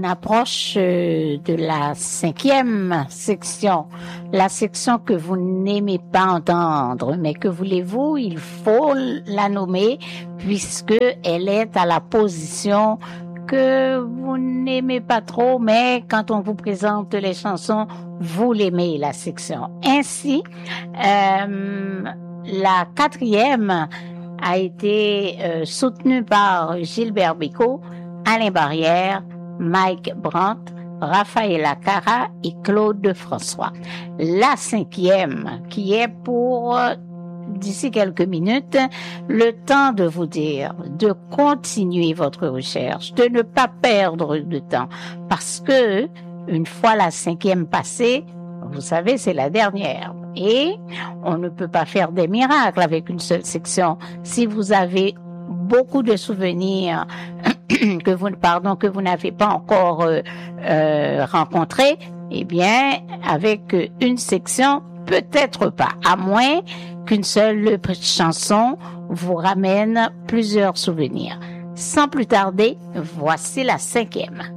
approche de la 5e section, la section que vous n'aimez pas entendre, mais que voulez-vous, il faut la nommer puisque elle est à la position que vous n'aimez pas trop, mais quand on vous présente les chansons, vous l'aimez, la section. Ainsi, la 4e a été soutenue par Gilbert Bécaud, Alain Barrière, Mike Brandt, Raphaël Cara et Claude François. La 5e, qui est pour d'ici quelques minutes, le temps de vous dire de continuer votre recherche, de ne pas perdre de temps, parce que une fois la 5e passée, vous savez, c'est la dernière. Et on ne peut pas faire des miracles avec une seule section. Si vous avez beaucoup de souvenirs que vous n'avez pas encore rencontrés, eh bien, avec une section, peut-être pas, à moins qu'une seule chanson vous ramène plusieurs souvenirs. Sans plus tarder, voici la 5e.